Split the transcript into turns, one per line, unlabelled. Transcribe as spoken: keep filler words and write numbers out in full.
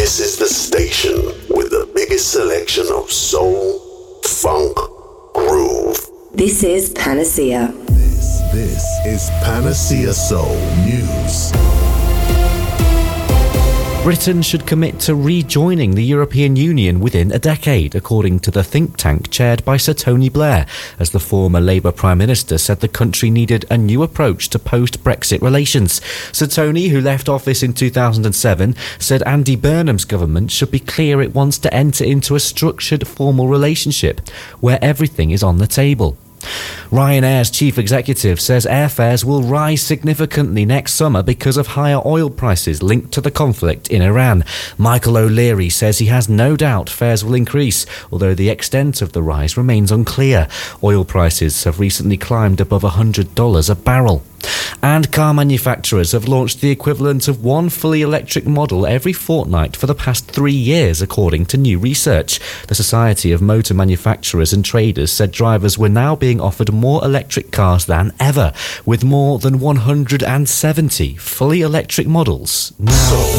This is the station with the biggest selection of soul, funk, groove.
This is Panacea.
This, this is Panacea Soul News.
Britain should commit to rejoining the European Union within a decade, according to the think tank chaired by Sir Tony Blair, as the former Labour Prime Minister said the country needed a new approach to post-Brexit relations. Sir Tony, who left office in two thousand seven, said Andy Burnham's government should be clear it wants to enter into a structured formal relationship where everything is on the table. Ryanair's chief executive says airfares will rise significantly next summer because of higher oil prices linked to the conflict in Iran. Michael O'Leary says he has no doubt fares will increase, although the extent of the rise remains unclear. Oil prices have recently climbed above one hundred dollars a barrel. And car manufacturers have launched the equivalent of one fully electric model every fortnight for the past three years, according to new research. The Society of Motor Manufacturers and Traders said drivers were now being offered more electric cars than ever, with more than one hundred seventy fully electric models now